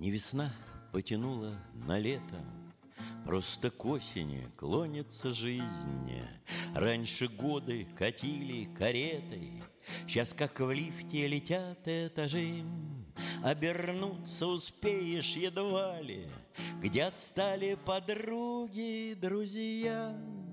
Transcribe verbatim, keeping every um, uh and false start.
Не весна потянула на лето, просто к осени клонится жизнь. Раньше годы катили каретой, сейчас как в лифте летят этажи. Обернуться успеешь едва ли, где отстали подруги, друзья.